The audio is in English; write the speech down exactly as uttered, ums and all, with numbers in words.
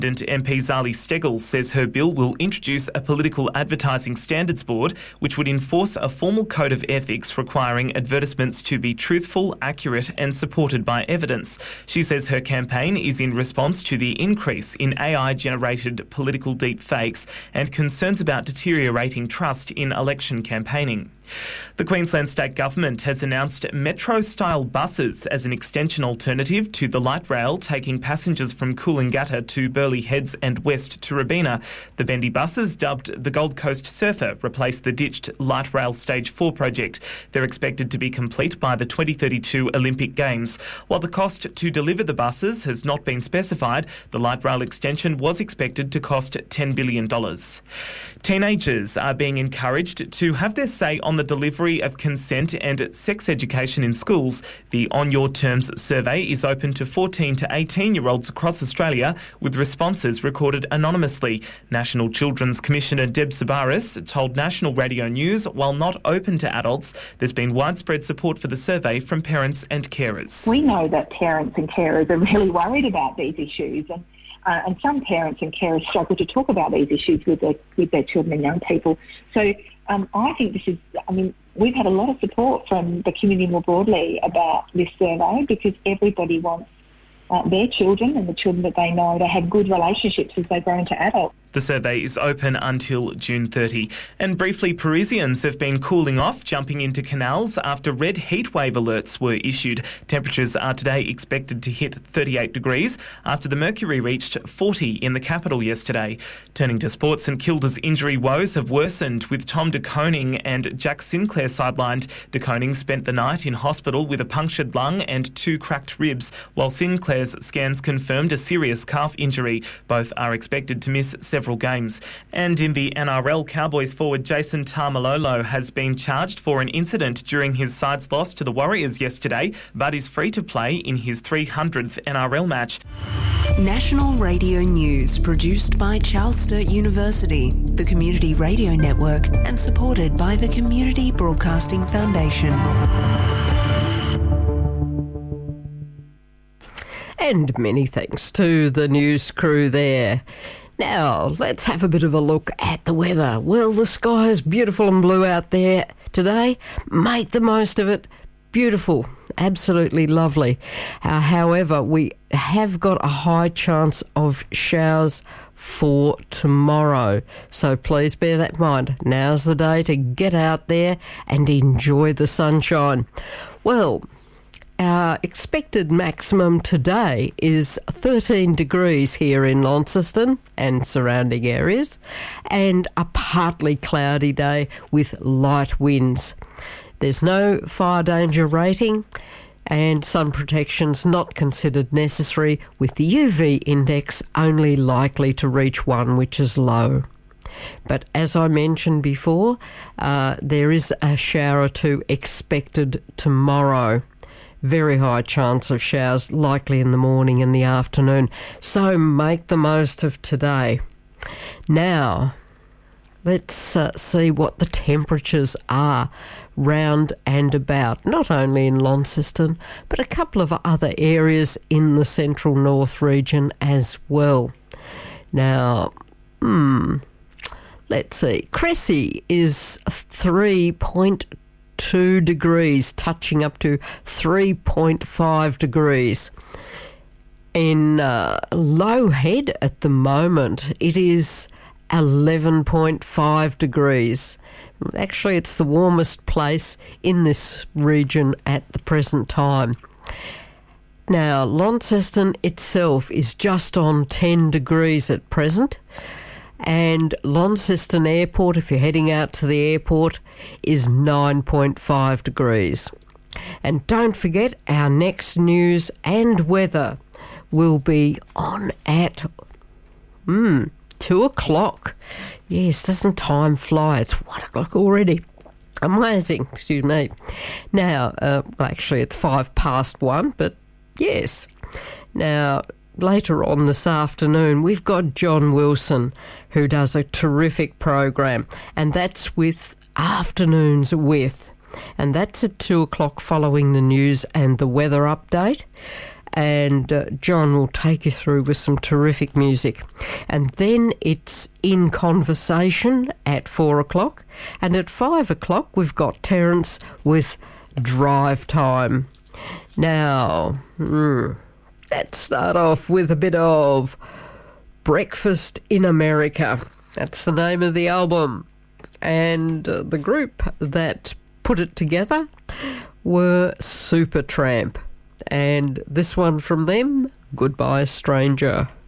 M P Zali Steggall says her bill will introduce a political advertising standards board which would enforce a formal code of ethics requiring advertisements to be truthful, accurate and supported by evidence. She says her campaign is in response to the increase in A I-generated political deepfakes and concerns about deteriorating trust in election campaigning. The Queensland State Government has announced metro-style buses as an extension alternative to the light rail taking passengers from Coolangatta to Burleigh Heads and west to Robina. The bendy buses, dubbed the Gold Coast Surfer, replace the ditched light rail Stage four project. They're expected to be complete by the twenty thirty-two Olympic Games. While the cost to deliver the buses has not been specified, the light rail extension was expected to cost ten billion dollars. Teenagers are being encouraged to have their say on the delivery of consent and sex education in schools. The On Your Terms survey is open to fourteen to eighteen-year-olds across Australia, with responses recorded anonymously. National Children's Commissioner Deb Sabaris told National Radio News, while not open to adults, there's been widespread support for the survey from parents and carers. We know that parents and carers are really worried about these issues, and Uh, and some parents and carers struggle to talk about these issues with their with their children and young people. So um, I think this is, I mean, we've had a lot of support from the community more broadly about this survey because everybody wants uh, their children and the children that they know to have good relationships as they grow into adults. The survey is open until June thirtieth. And briefly, Parisians have been cooling off, jumping into canals after red heatwave alerts were issued. Temperatures are today expected to hit thirty-eight degrees after the mercury reached forty in the capital yesterday. Turning to sports, St Kilda's injury woes have worsened with Tom De Koning and Jack Sinclair sidelined. De Koning spent the night in hospital with a punctured lung and two cracked ribs, while Sinclair's scans confirmed a serious calf injury. Both are expected to miss several several games. And in the N R L, Cowboys forward Jason Taumalolo has been charged for an incident during his side's loss to the Warriors yesterday, but is free to play in his three hundredth N R L match. National Radio News, produced by Charles Sturt University, the Community Radio Network, and supported by the Community Broadcasting Foundation. And many thanks to the news crew there. Now, let's have a bit of a look at the weather. Well, the sky is beautiful and blue out there today. Make the most of it. Beautiful. Absolutely lovely. Uh, however, we have got a high chance of showers for tomorrow. So please bear that in mind. Now's the day to get out there and enjoy the sunshine. Well, our expected maximum today is thirteen degrees here in Launceston and surrounding areas, and a partly cloudy day with light winds. There's no fire danger rating, and sun protection's not considered necessary, with the U V index only likely to reach one, which is low. But as I mentioned before, uh, there is a shower or two expected tomorrow. Very high chance of showers likely in the morning and the afternoon. So make the most of today. Now, let's uh, see what the temperatures are round and about, not only in Launceston, but a couple of other areas in the central north region as well. Now, hmm, let's see. Cressy is three point two degrees, touching up to three point five degrees. In uh, Lowhead at the moment, it is eleven point five degrees. Actually, it's the warmest place in this region at the present time. Now, Launceston itself is just on ten degrees at present. And Launceston Airport, if you're heading out to the airport, is nine point five degrees. And don't forget, our next news and weather will be on at mm, two o'clock. Yes, doesn't time fly? It's one o'clock already. Amazing, excuse me. Now, uh, well, actually, it's five past one, but yes. Now, later on this afternoon, we've got John Wilson, who does a terrific program, and that's with Afternoons With, and that's at two o'clock following the news and the weather update. and uh, John will take you through with some terrific music. And then it's In Conversation at four o'clock, and at five o'clock we've got Terence with Drive Time. Now, mm, let's start off with a bit of Breakfast in America. That's the name of the album. And uh, the group that put it together were Supertramp. And this one from them, Goodbye Stranger.